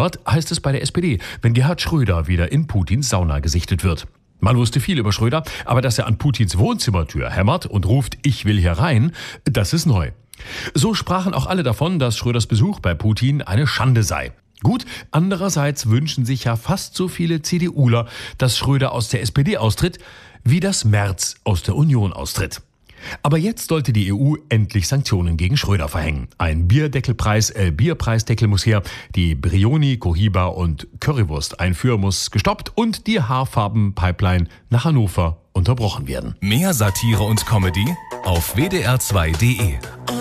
hämmert, heißt es bei der SPD, wenn Gerhard Schröder wieder in Putins Sauna gesichtet wird. Man wusste viel über Schröder, aber dass er an Putins Wohnzimmertür hämmert und ruft, ich will hier rein, das ist neu. So sprachen auch alle davon, dass Schröders Besuch bei Putin eine Schande sei. Gut, andererseits wünschen sich ja fast so viele CDUler, dass Schröder aus der SPD austritt, wie dass Merz aus der Union austritt. Aber jetzt sollte die EU endlich Sanktionen gegen Schröder verhängen. Ein Bierpreisdeckel muss her, die Brioni, Cohiba und Currywurst-Einfuhr muss gestoppt und die Haarfarben-Pipeline nach Hannover unterbrochen werden. Mehr Satire und Comedy auf wdr2.de.